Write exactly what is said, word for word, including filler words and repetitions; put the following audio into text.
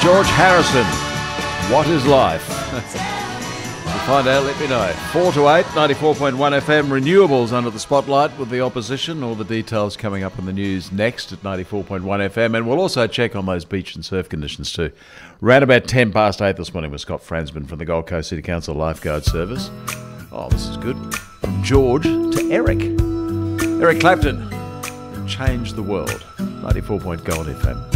George Harrison, What is Life? To find out, let me know. four to eight, ninety-four point one F M, renewables under the spotlight with the opposition. All the details coming up in the news next at ninety-four point one F M. And we'll also check on those beach and surf conditions too. Round about ten past eight this morning with Scott Fransman from the Gold Coast City Council Lifeguard Service. Oh, this is good. From George to Eric. Eric Clapton. Change the world. ninety-four point Gold F M.